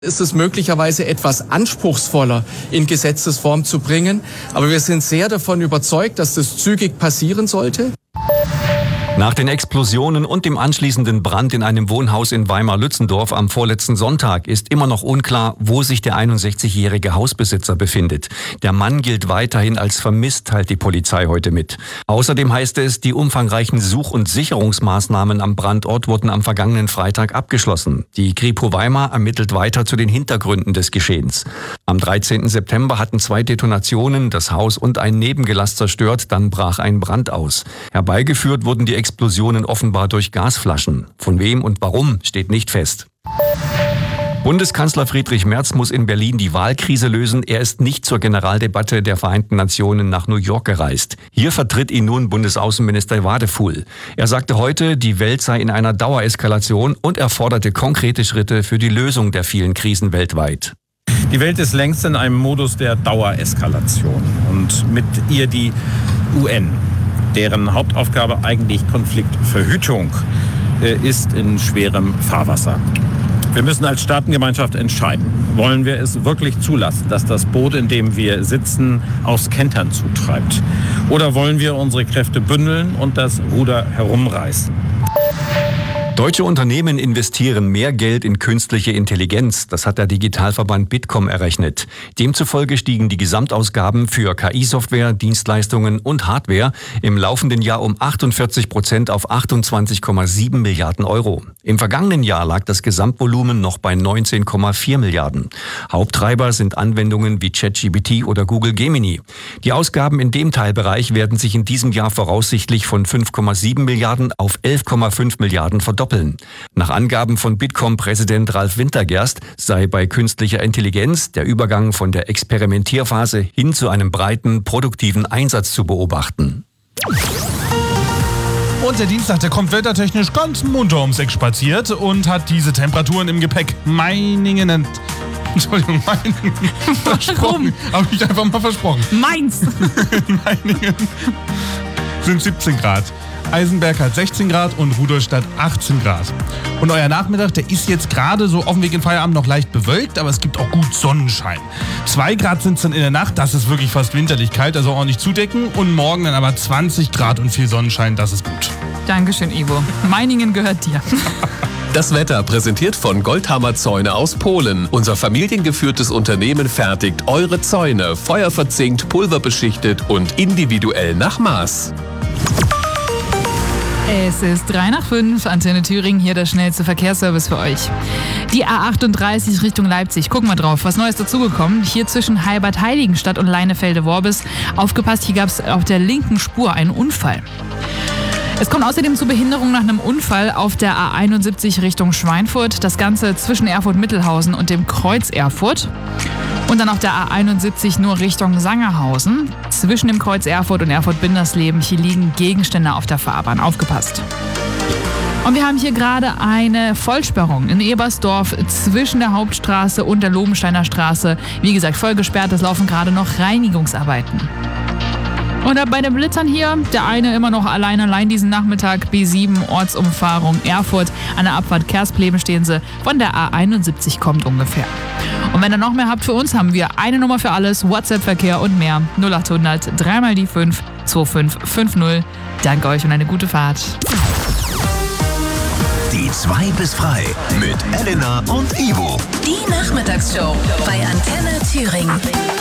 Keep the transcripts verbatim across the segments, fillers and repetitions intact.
Ist es möglicherweise etwas anspruchsvoller in Gesetzesform zu bringen. Aber wir sind sehr davon überzeugt, dass das zügig passieren sollte. Nach den Explosionen und dem anschließenden Brand in einem Wohnhaus in Weimar-Lützendorf am vorletzten Sonntag ist immer noch unklar, wo sich der einundsechzigjährige Hausbesitzer befindet. Der Mann gilt weiterhin als vermisst, teilt die Polizei heute mit. Außerdem heißt es, die umfangreichen Such- und Sicherungsmaßnahmen am Brandort wurden am vergangenen Freitag abgeschlossen. Die Kripo Weimar ermittelt weiter zu den Hintergründen des Geschehens. Am dreizehnten September hatten zwei Detonationen das Haus und ein Nebengelass zerstört, dann brach ein Brand aus. Herbeigeführt wurden die Explosionen offenbar durch Gasflaschen. Von wem und warum steht nicht fest. Bundeskanzler Friedrich Merz muss in Berlin die Wahlkrise lösen. Er ist nicht zur Generaldebatte der Vereinten Nationen nach New York gereist. Hier vertritt ihn nun Bundesaußenminister Wadefuhl. Er sagte heute, die Welt sei in einer Dauereskalation und er forderte konkrete Schritte für die Lösung der vielen Krisen weltweit. Die Welt ist längst in einem Modus der Dauereskalation und mit ihr die U N. Deren Hauptaufgabe eigentlich Konfliktverhütung ist, in schwerem Fahrwasser. Wir müssen als Staatengemeinschaft entscheiden, wollen wir es wirklich zulassen, dass das Boot, in dem wir sitzen, aufs Kentern zutreibt? Oder wollen wir unsere Kräfte bündeln und das Ruder herumreißen? Deutsche Unternehmen investieren mehr Geld in künstliche Intelligenz. Das hat der Digitalverband Bitkom errechnet. Demzufolge stiegen die Gesamtausgaben für K I-Software, Dienstleistungen und Hardware im laufenden Jahr um achtundvierzig Prozent auf achtundzwanzig Komma sieben Milliarden Euro. Im vergangenen Jahr lag das Gesamtvolumen noch bei neunzehn Komma vier Milliarden. Haupttreiber sind Anwendungen wie ChatGPT oder Google Gemini. Die Ausgaben in dem Teilbereich werden sich in diesem Jahr voraussichtlich von fünf Komma sieben Milliarden auf elf Komma fünf Milliarden verdoppeln. Nach Angaben von Bitkom-Präsident Ralf Wintergerst sei bei künstlicher Intelligenz der Übergang von der Experimentierphase hin zu einem breiten, produktiven Einsatz zu beobachten. Und der Dienstag, der kommt wettertechnisch ganz munter ums Eck spaziert und hat diese Temperaturen im Gepäck. Meiningen und... Entschuldigung, Meiningen. Versprochen. Habe ich einfach mal versprochen. Mainz. Meiningen sind siebzehn Grad. Eisenberg hat sechzehn Grad und Rudolstadt achtzehn Grad. Und euer Nachmittag, der ist jetzt gerade so auf dem Weg in Feierabend noch leicht bewölkt, aber es gibt auch gut Sonnenschein. zwei Grad sind es dann in der Nacht, das ist wirklich fast winterlich kalt, also auch nicht zudecken. Und morgen dann aber zwanzig Grad und viel Sonnenschein, das ist gut. Dankeschön, Ivo. Meiningen gehört dir. Das Wetter präsentiert von Goldhammer Zäune aus Polen. Unser familiengeführtes Unternehmen fertigt eure Zäune, feuerverzinkt, pulverbeschichtet und individuell nach Maß. Es ist drei nach fünf, Antenne Thüringen, hier der schnellste Verkehrsservice für euch. Die A achtunddreißig Richtung Leipzig, gucken wir drauf, was Neues dazugekommen. Hier zwischen Heilbad-Heiligenstadt und Leinefelde-Worbis. Aufgepasst, hier gab es auf der linken Spur einen Unfall. Es kommt außerdem zu Behinderung nach einem Unfall auf der A einundsiebzig Richtung Schweinfurt. Das Ganze zwischen Erfurt-Mittelhausen und dem Kreuz Erfurt. Und dann auf der A einundsiebzig nur Richtung Sangerhausen. Zwischen dem Kreuz Erfurt und Erfurt-Bindersleben. Hier liegen Gegenstände auf der Fahrbahn. Aufgepasst. Und wir haben hier gerade eine Vollsperrung in Ebersdorf zwischen der Hauptstraße und der Lobensteiner Straße. Wie gesagt, voll gesperrt. Es laufen gerade noch Reinigungsarbeiten. Und bei den Blitzern hier, der eine immer noch allein allein diesen Nachmittag, B sieben, Ortsumfahrung Erfurt. An der Abfahrt Kerspleben stehen sie, von der A einundsiebzig kommt ungefähr. Und wenn ihr noch mehr habt für uns, haben wir eine Nummer für alles, WhatsApp-Verkehr und mehr. null achthundert, drei mal die fünf, zwei fünf fünf null. Danke euch und eine gute Fahrt. Die zwei bis frei mit Elena und Ivo. Die Nachmittagsshow bei Antenne Thüringen.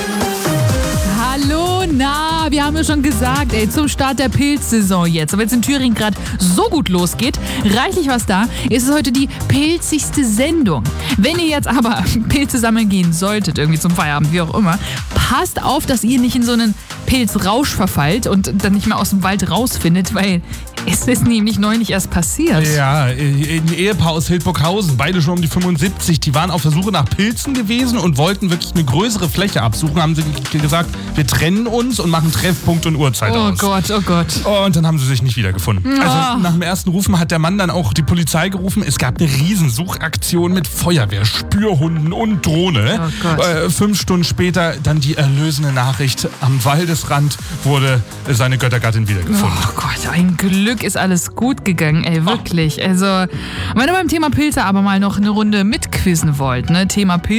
Hallo, na, wir haben ja schon gesagt, ey, zum Start der Pilzsaison jetzt. Aber jetzt in Thüringen gerade so gut losgeht, reichlich was da, ist es heute die pilzigste Sendung. Wenn ihr jetzt aber Pilze sammeln gehen solltet, irgendwie zum Feierabend, wie auch immer, passt auf, dass ihr nicht in so einen Pilzrausch verfallt und dann nicht mehr aus dem Wald rausfindet, weil es ist nämlich neulich erst passiert. Ja, ein Ehepaar aus Hildburghausen, beide schon um die fünfundsiebzig, die waren auf der Suche nach Pilzen gewesen und wollten wirklich eine größere Fläche absuchen, haben sie gesagt, wir trennen uns und machen Treffpunkt und Uhrzeit oh aus. Oh Gott, oh Gott. Und dann haben sie sich nicht wiedergefunden. Oh. Also nach dem ersten Rufen hat der Mann dann auch die Polizei gerufen. Es gab eine Riesensuchaktion mit Feuerwehr, Spürhunden und Drohne. Oh Gott. Äh, fünf Stunden später dann die erlösende Nachricht, am Waldesrand wurde seine Göttergattin wiedergefunden. Oh Gott, ein Glück. Glück ist alles gut gegangen, ey, wirklich. Also, wenn ihr beim Thema Pilze aber mal noch eine Runde mitquizzen wollt, ne, Thema Pilze.